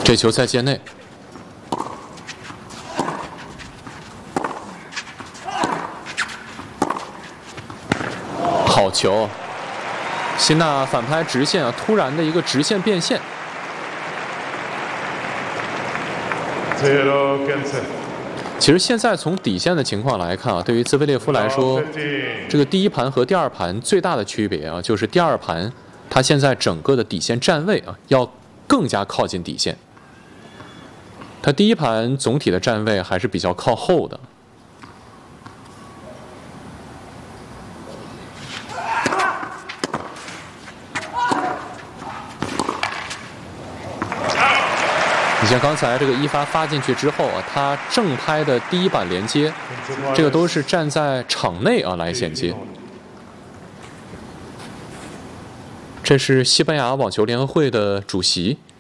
这球在界内。好球！辛纳反拍直线啊，突然的一个直线变线。其实现在从底线的情况来看啊，对于兹维列夫来说，这个第一盘和第二盘最大的区别啊，就是第二盘他现在整个的底线站位啊，要更加靠近底线。他第一盘总体的站位还是比较靠后的。你像刚才这个一发进去之后啊，他正拍的第一板连接，这个都是站在场内啊来衔接。这是西班牙网球联合会的主席